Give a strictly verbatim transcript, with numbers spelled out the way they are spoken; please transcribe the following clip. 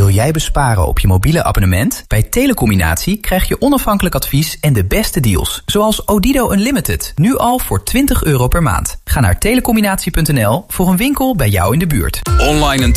Wil jij besparen op je mobiele abonnement? Bij Telecombinatie krijg je onafhankelijk advies en de beste deals. Zoals Odido Unlimited, nu al voor twintig euro per maand. Ga naar telecombinatie punt n l voor een winkel bij jou in de buurt. Online een